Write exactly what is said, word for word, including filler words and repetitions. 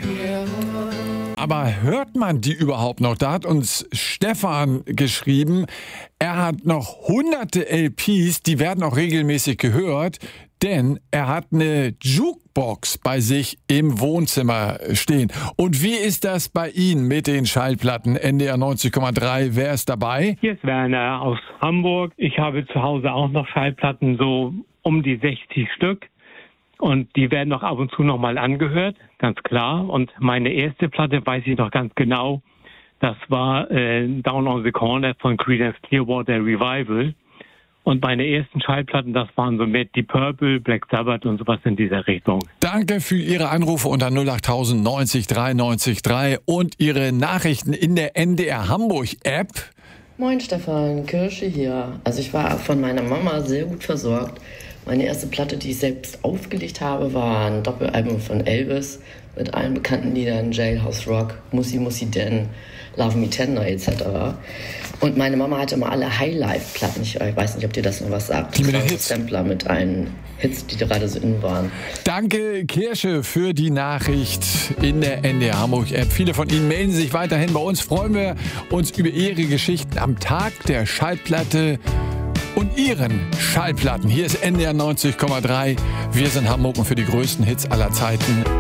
Aber hört man die überhaupt noch? Da hat uns Stefan geschrieben, er hat noch hunderte L Ps, die werden auch regelmäßig gehört, denn er hat eine Jukebox bei sich im Wohnzimmer stehen. Und wie ist das bei Ihnen mit den Schallplatten? N D R neunzig Komma drei, wer ist dabei? Hier ist Werner aus Hamburg. Ich habe zu Hause auch noch Schallplatten, so um die sechzig Stück. Und die werden auch ab und zu nochmal angehört, ganz klar. Und meine erste Platte weiß ich noch ganz genau. Das war äh, Down on the Corner von Creedence Clearwater Revival. Und meine ersten Schallplatten, das waren so mit Deep Purple, Black Sabbath und sowas in dieser Richtung. Danke für Ihre Anrufe unter null acht tausend neunzig drei neunzig drei und Ihre Nachrichten in der N D R Hamburg App. Moin Stefan, Kirsche hier. Also ich war von meiner Mama sehr gut versorgt. Meine erste Platte, die ich selbst aufgelegt habe, war ein Doppelalbum von Elvis mit allen bekannten Liedern, Jailhouse Rock, Mussi Mussi Den, Love Me Tender et cetera. Und meine Mama hatte immer alle Highlife-Platten. Ich weiß nicht, ob dir das noch was sagt. Die mit den Hits. Sampler mit allen Hits, die gerade so in waren. Danke, Kirsche, für die Nachricht in der N D R Hamburg App. Viele von Ihnen melden sich weiterhin bei uns. Freuen wir uns über Ihre Geschichten am Tag der Schallplatte und Ihren Schallplatten. Hier ist N D R neunzig Komma drei. Wir sind Hamburg und für die größten Hits aller Zeiten.